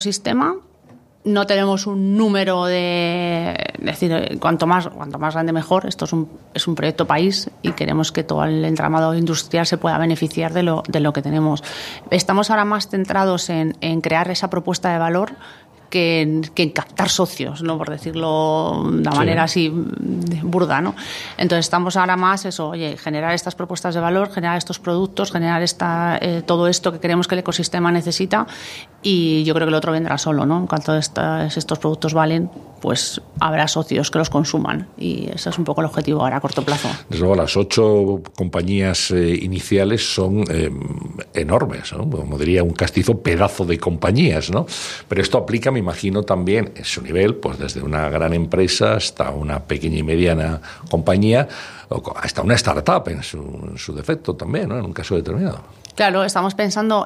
sistema. No tenemos un número de... Es decir, cuanto más grande mejor. Esto es un proyecto país y queremos que todo el entramado industrial se pueda beneficiar de lo que tenemos. Estamos ahora más centrados en crear esa propuesta de valor que en captar socios, ¿no? Por decirlo de una manera así burda, ¿no? Entonces estamos ahora más generar estas propuestas de valor, generar estos productos, generar todo esto que creemos que el ecosistema necesita, y yo creo que lo otro vendrá solo, ¿no? En cuanto estos productos valen, pues habrá socios que los consuman, y ese es un poco el objetivo ahora a corto plazo. Desde luego, las 8 compañías iniciales son enormes, ¿no? Como diría un castizo, pedazo de compañías, ¿no? Pero esto aplica, me imagino, también en su nivel, pues desde una gran empresa hasta una pequeña y mediana compañía, o hasta una startup en su defecto también, ¿no? En un caso determinado. Claro, estamos pensando,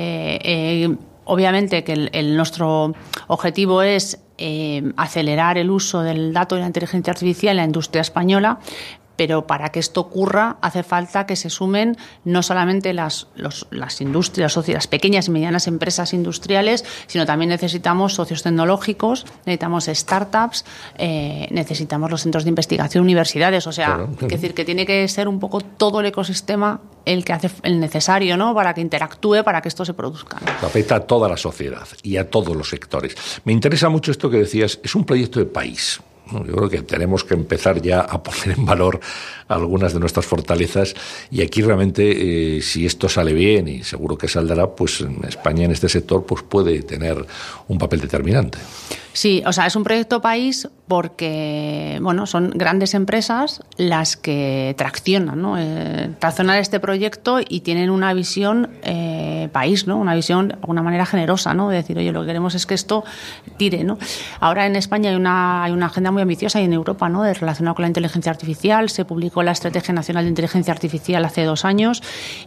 obviamente, que nuestro objetivo es acelerar el uso del dato y la inteligencia artificial en la industria española. Pero para que esto ocurra hace falta que se sumen no solamente las industrias, las pequeñas y medianas empresas industriales, sino también necesitamos socios tecnológicos, necesitamos startups, necesitamos los centros de investigación, universidades. O sea, claro. Es decir, que tiene que ser un poco todo el ecosistema el que hace el necesario, ¿no? Para que interactúe, para que esto se produzca, ¿no? Afecta a toda la sociedad y a todos los sectores. Me interesa mucho esto que decías, es un proyecto de país. Yo creo que tenemos que empezar ya a poner en valor algunas de nuestras fortalezas, y aquí realmente si esto sale bien, y seguro que saldrá, pues en España en este sector pues puede tener un papel determinante. Sí, o sea, es un proyecto país porque, bueno, son grandes empresas las que traccionan, ¿no? Traccionan este proyecto y tienen una visión país, ¿no? Una visión de alguna manera generosa, ¿no? De decir, oye, lo que queremos es que esto tire, ¿no? Ahora en España hay una agenda muy ambiciosa, y en Europa, ¿no? Relacionada con la inteligencia artificial. Se publicó la Estrategia Nacional de Inteligencia Artificial hace 2 años,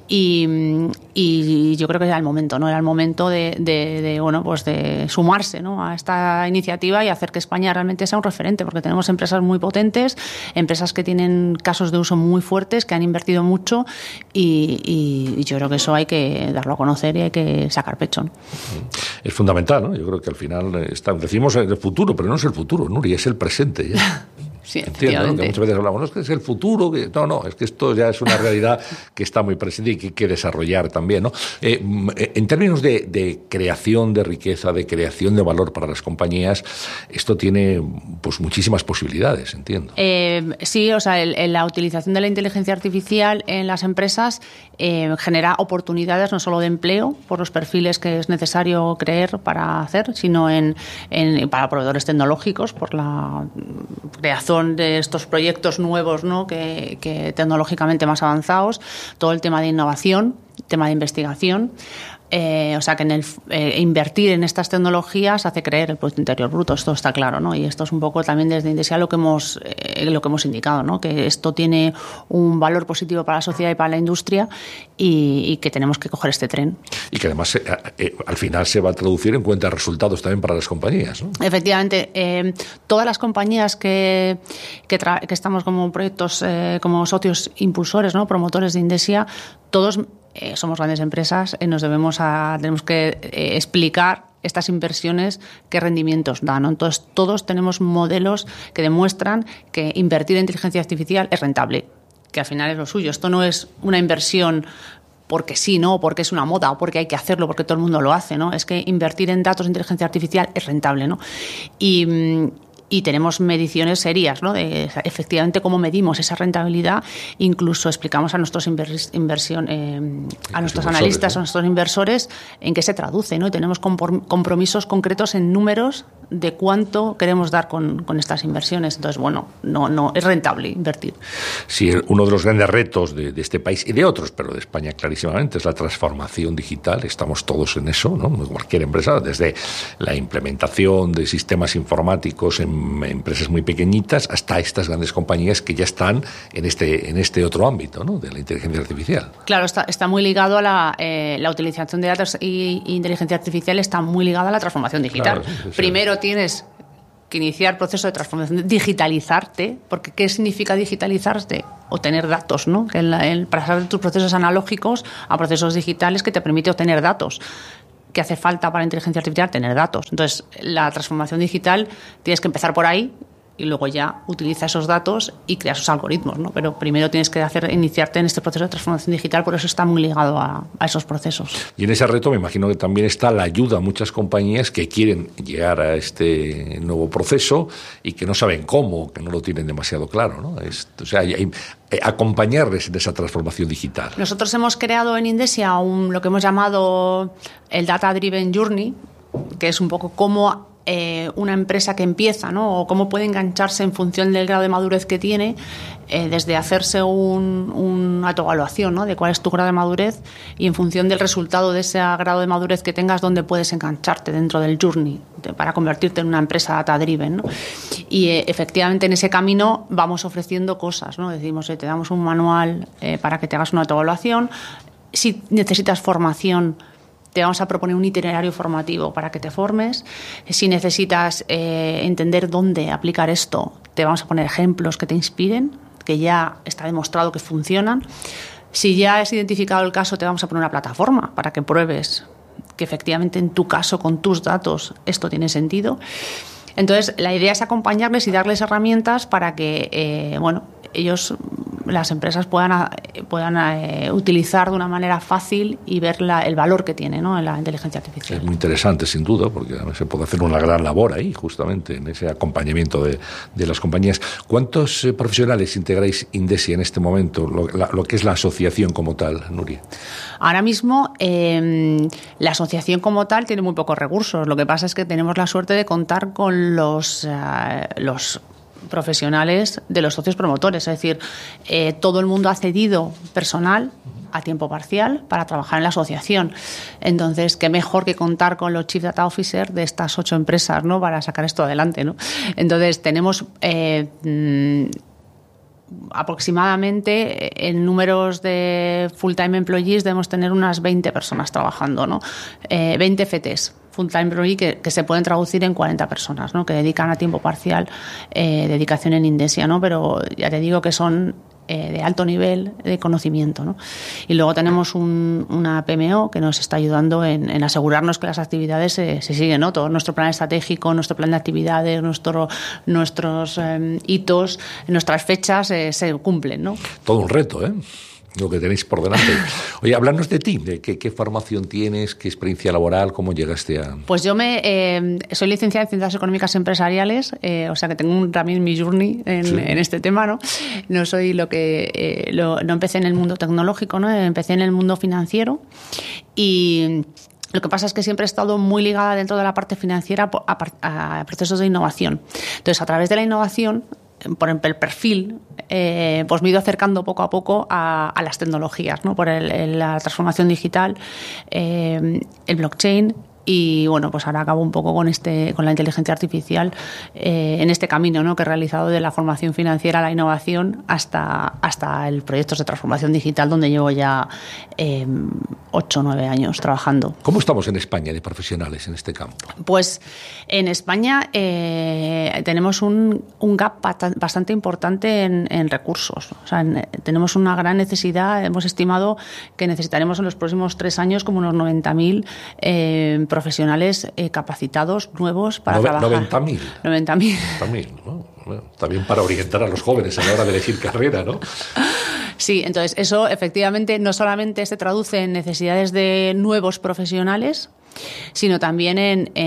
y yo creo que era el momento, ¿no? Era el momento de sumarse, ¿no? A esta iniciativa y hacer que España realmente sea un referente, porque tenemos empresas muy potentes, empresas que tienen casos de uso muy fuertes, que han invertido mucho, y yo creo que eso hay que darlo a conocer y hay que sacar pecho, ¿no? Es fundamental, ¿no? Yo creo que al final decimos el futuro, pero no es el futuro, Nuria, es el presente ya. Sí, entiendo, ¿no? Que muchas veces hablamos, no es que es el futuro, no, es que esto ya es una realidad que está muy presente y que hay que desarrollar también, ¿no? En términos de creación de riqueza, de creación de valor para las compañías, esto tiene pues muchísimas posibilidades, entiendo. Sí, o sea, la utilización de la inteligencia artificial en las empresas genera oportunidades no solo de empleo por los perfiles que es necesario creer para hacer, sino para proveedores tecnológicos por la creación de estos proyectos nuevos, ¿no? que tecnológicamente más avanzados, todo el tema de innovación, tema de investigación. O sea que invertir en estas tecnologías hace creer el Producto Interior Bruto, esto está claro, ¿no? Y esto es un poco también desde Indesia lo que hemos indicado, ¿no? Que esto tiene un valor positivo para la sociedad y para la industria, y que tenemos que coger este tren. Y que además al final se va a traducir en cuenta de resultados también para las compañías, ¿no? Efectivamente, todas las compañías que estamos como proyectos, como socios impulsores, ¿no? Promotores de Indesia, todos somos grandes empresas, tenemos que explicar estas inversiones, qué rendimientos dan, ¿no? Entonces, todos tenemos modelos que demuestran que invertir en inteligencia artificial es rentable, que al final es lo suyo. Esto no es una inversión porque sí, ¿no? O porque es una moda, o porque hay que hacerlo, porque todo el mundo lo hace, ¿no? Es que invertir en datos de inteligencia artificial es rentable, ¿no? Y tenemos mediciones serias, ¿no? De efectivamente cómo medimos esa rentabilidad. Incluso explicamos a nuestros a nuestros analistas, a nuestros inversores, en qué se traduce, ¿no? Y tenemos compromisos concretos en números de cuánto queremos dar con estas inversiones. Entonces, bueno, no es rentable invertir. Sí, uno de los grandes retos de este país y de otros, pero de España clarísimamente, es la transformación digital. Estamos todos en eso, ¿no? Cualquier empresa, desde la implementación de sistemas informáticos en empresas muy pequeñitas hasta estas grandes compañías que ya están en este otro ámbito, ¿no? De la inteligencia artificial. Claro, está muy ligado a la utilización de datos y inteligencia artificial, está muy ligada a la transformación digital. Claro, sí. Primero tienes que iniciar proceso de transformación, digitalizarte, porque ¿qué significa digitalizarte? Obtener datos, ¿no? Pasar de tus procesos analógicos a procesos digitales que te permite obtener datos. ¿qué hace falta para la inteligencia artificial? Tener datos. Entonces, la transformación digital tienes que empezar por ahí y luego ya utiliza esos datos y crea esos algoritmos, ¿no? Pero primero tienes que iniciarte en este proceso de transformación digital, por eso está muy ligado a esos procesos. Y en ese reto me imagino que también está la ayuda a muchas compañías que quieren llegar a este nuevo proceso y que no saben cómo, que no lo tienen demasiado claro, ¿no? O sea, hay acompañarles en esa transformación digital. Nosotros hemos creado en Indesia lo que hemos llamado el Data Driven Journey, que es un poco cómo una empresa que empieza, ¿no? O cómo puede engancharse en función del grado de madurez que tiene, desde hacerse una autoevaluación, ¿no? De cuál es tu grado de madurez, y en función del resultado de ese grado de madurez que tengas, dónde puedes engancharte dentro del journey para convertirte en una empresa data driven, ¿no? Y efectivamente en ese camino vamos ofreciendo cosas, ¿no? Decimos, te damos un manual para que te hagas una autoevaluación. Si necesitas formación, te vamos a proponer un itinerario formativo para que te formes. Si necesitas entender dónde aplicar esto, te vamos a poner ejemplos que te inspiren, que ya está demostrado que funcionan. Si ya has identificado el caso, te vamos a poner una plataforma para que pruebes que efectivamente en tu caso, con tus datos, esto tiene sentido. Entonces, la idea es acompañarles y darles herramientas para que, ellos, las empresas puedan utilizar de una manera fácil y ver el valor que tiene, ¿no?, en la inteligencia artificial. Es muy interesante, sin duda, porque se puede hacer una gran labor ahí, justamente, en ese acompañamiento de las compañías. ¿Cuántos profesionales integráis Indesia en este momento, lo que es la asociación como tal, Nuria? Ahora mismo, la asociación como tal tiene muy pocos recursos. Lo que pasa es que tenemos la suerte de contar con los profesionales de los socios promotores, es decir, todo el mundo ha cedido personal a tiempo parcial para trabajar en la asociación. Entonces, qué mejor que contar con los Chief Data Officer de estas 8 empresas, ¿no?, para sacar esto adelante, ¿no? Entonces, tenemos aproximadamente en números de full-time employees debemos tener unas 20 personas trabajando, ¿no? 20 FTs. Full-time employee que se pueden traducir en 40 personas, ¿no?, que dedican a tiempo parcial dedicación en Indesia, ¿no? Pero ya te digo que son de alto nivel de conocimiento, ¿no? Y luego tenemos una PMO que nos está ayudando en asegurarnos que las actividades se siguen, ¿no? Todo nuestro plan estratégico, nuestro plan de actividades, nuestros hitos, nuestras fechas se cumplen, ¿no? Todo un reto, ¿eh?, lo que tenéis por delante. Oye, háblanos de ti, de qué formación tienes, qué experiencia laboral, cómo llegaste a... Pues yo soy licenciada en Ciencias Económicas Empresariales, o sea que tengo también mi journey en este tema, ¿no? No soy no empecé en el mundo tecnológico, ¿no? Empecé en el mundo financiero y... Lo que pasa es que siempre he estado muy ligada dentro de la parte financiera a procesos de innovación. Entonces, a través de la innovación, por el perfil, pues me he ido acercando poco a poco a las tecnologías, ¿no? Por la transformación digital, el blockchain. Y bueno, pues ahora acabo un poco con la inteligencia artificial en este camino, ¿no?, que he realizado de la formación financiera a la innovación hasta el proyectos de transformación digital, donde llevo ya 8 o 9 años trabajando. ¿Cómo estamos en España de profesionales en este campo? Pues en España tenemos un gap bastante importante en recursos. O sea, tenemos una gran necesidad. Hemos estimado que necesitaremos en los próximos 3 años como unos 90.000 profesionales capacitados nuevos para trabajar. 90.000. 90.000, ¿no? Bueno, también para orientar a los jóvenes a la hora de elegir carrera, ¿no? Sí, entonces eso efectivamente no solamente se traduce en necesidades de nuevos profesionales, sino también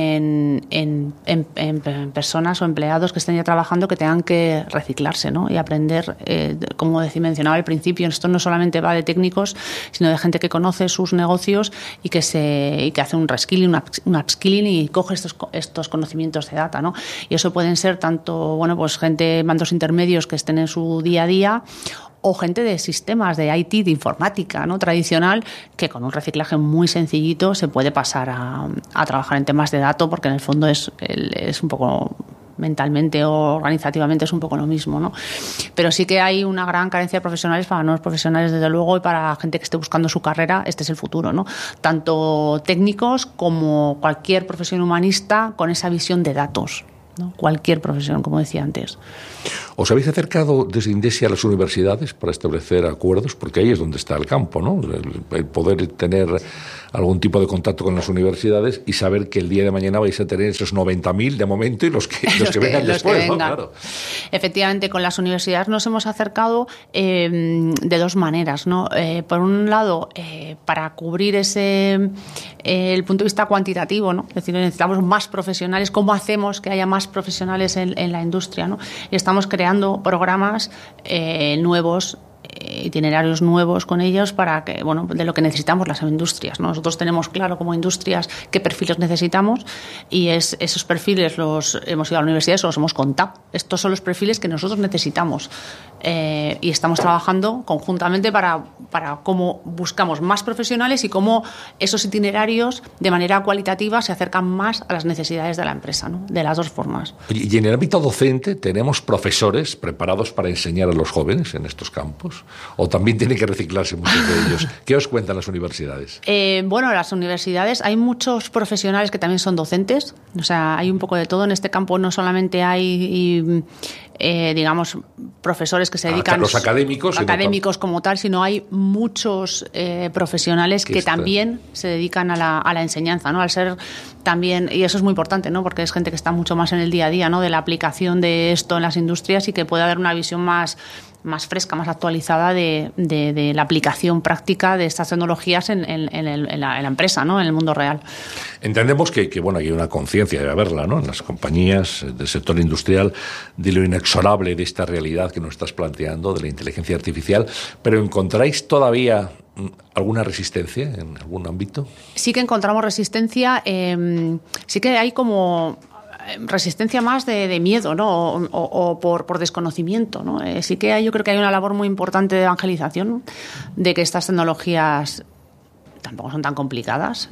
en personas o empleados que estén ya trabajando que tengan que reciclarse, ¿no?, y aprender, como mencionaba al principio, esto no solamente va de técnicos, sino de gente que conoce sus negocios y que hace un reskilling, un upskilling y coge estos conocimientos de data, ¿no? Y eso pueden ser tanto, pues gente, mandos intermedios que estén en su día a día, o gente de sistemas de IT, de informática, ¿no?, tradicional, que con un reciclaje muy sencillito se puede pasar a trabajar en temas de datos, porque en el fondo es un poco mentalmente o organizativamente es un poco lo mismo, ¿no? Pero sí que hay una gran carencia de profesionales para nuevos profesionales, desde luego, y para gente que esté buscando su carrera. Este es el futuro, ¿no? Tanto técnicos como cualquier profesión humanista con esa visión de datos, ¿no? Cualquier profesión, como decía antes. ¿Os habéis acercado desde Indesia a las universidades para establecer acuerdos? Porque ahí es donde está el campo, ¿no? El poder tener algún tipo de contacto con las universidades y saber que el día de mañana vais a tener esos 90.000 de momento y los que vengan después, ¿no? Claro. Efectivamente, con las universidades nos hemos acercado de dos maneras, ¿no? Por un lado, para cubrir el punto de vista cuantitativo, ¿no? Es decir, necesitamos más profesionales. ¿Cómo hacemos que haya más profesionales en la industria, ¿no? Y estamos creando programas nuevos, itinerarios nuevos con ellos para que, bueno, de lo que necesitamos las industrias, ¿no? Nosotros tenemos claro como industrias qué perfiles necesitamos y esos perfiles hemos ido a la universidad y los hemos contado. Estos son los perfiles que nosotros necesitamos y estamos trabajando conjuntamente para cómo buscamos más profesionales y cómo esos itinerarios de manera cualitativa se acercan más a las necesidades de la empresa, ¿no? De las dos formas. Y en el ámbito docente, ¿tenemos profesores preparados para enseñar a los jóvenes en estos campos? ¿O también tienen que reciclarse muchos de ellos? ¿Qué os cuentan las universidades? Bueno, las universidades, hay muchos profesionales que también son docentes, o sea, hay un poco de todo en este campo, no solamente hay digamos, profesores que se dedican... Los académicos como tal, sino hay muchos profesionales que también se dedican a la enseñanza, ¿no? Al ser también, y eso es muy importante, ¿no? Porque es gente que está mucho más en el día a día, ¿no? De la aplicación de esto en las industrias y que puede haber una visión más fresca, más actualizada de la aplicación práctica de estas tecnologías en la empresa, ¿no? En el mundo real. Entendemos que bueno, hay una conciencia, debe haberla, ¿no? En las compañías del sector industrial de lo inexorable de esta realidad que nos estás planteando, de la inteligencia artificial, pero ¿encontráis todavía alguna resistencia en algún ámbito? Sí que encontramos resistencia, sí que hay como resistencia más de miedo, ¿no? O por desconocimiento, ¿no? Sí que yo creo que hay una labor muy importante de evangelización de que estas tecnologías tampoco son tan complicadas,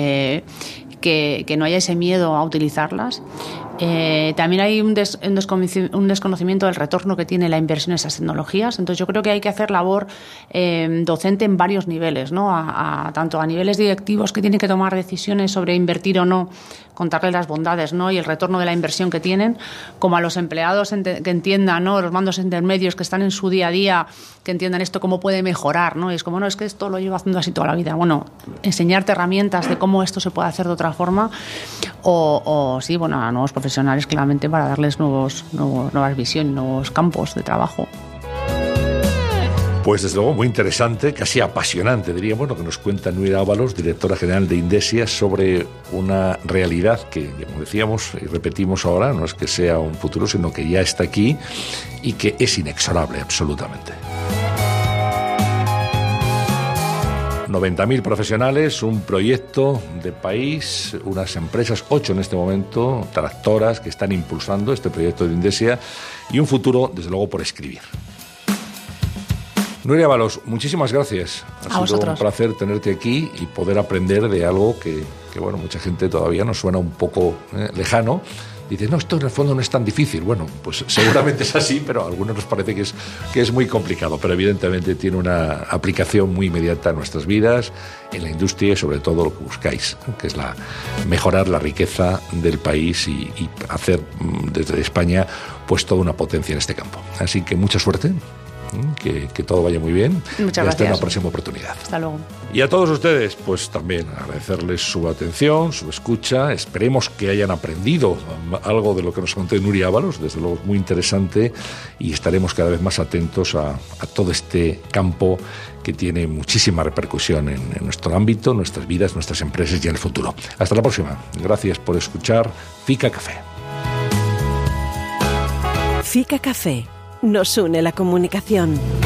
que no haya ese miedo a utilizarlas. También hay un desconocimiento del retorno que tiene la inversión en esas tecnologías. Entonces yo creo que hay que hacer labor docente en varios niveles, ¿no? Tanto a niveles directivos que tienen que tomar decisiones sobre invertir o no, contarles las bondades, ¿no? Y el retorno de la inversión que tienen, como a los empleados que entiendan, ¿no? Los mandos intermedios que están en su día a día, que entiendan esto cómo puede mejorar, ¿no? Y es como, no, es que esto lo llevo haciendo así toda la vida. Bueno, enseñarte herramientas de cómo esto se puede hacer de otra forma o sí, bueno, a nuevos profesionales claramente para darles nuevas visiones, nuevos campos de trabajo. Pues desde luego muy interesante, casi apasionante, diríamos, lo que nos cuenta Nuria Ábalos, directora general de Indesia, sobre una realidad que, como decíamos y repetimos ahora, no es que sea un futuro, sino que ya está aquí y que es inexorable absolutamente. 90.000 profesionales, un proyecto de país, unas empresas, 8 en este momento, tractoras que están impulsando este proyecto de Indesia y un futuro, desde luego, por escribir. Nuria Ábalos, muchísimas gracias. Ha sido un placer tenerte aquí y poder aprender de algo que bueno, mucha gente todavía nos suena un poco lejano. Dice, no, esto en el fondo no es tan difícil. Bueno, pues seguramente es así, pero a algunos nos parece que es muy complicado. Pero evidentemente tiene una aplicación muy inmediata en nuestras vidas, en la industria y sobre todo lo que buscáis, que es mejorar la riqueza del país y hacer desde España pues toda una potencia en este campo. Así que mucha suerte. Que todo vaya muy bien. Muchas gracias. Hasta una próxima oportunidad. Hasta luego. Y a todos ustedes, pues también agradecerles su atención, su escucha. Esperemos que hayan aprendido algo de lo que nos contó Nuria Ábalos, desde luego muy interesante, y estaremos cada vez más atentos a todo este campo que tiene muchísima repercusión en nuestro ámbito, nuestras vidas, nuestras empresas y en el futuro. Hasta la próxima. Gracias por escuchar Fica Café. Fica Café. Nos une la comunicación.